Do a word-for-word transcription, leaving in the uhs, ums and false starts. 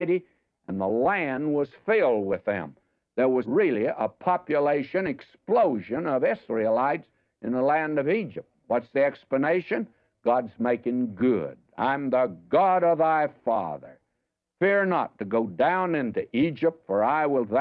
mighty, and the land was filled with them. There was really a population explosion of Israelites in the land of Egypt. What's the explanation? God's making good. I'm the God of thy father. Fear not to go down into Egypt, for I will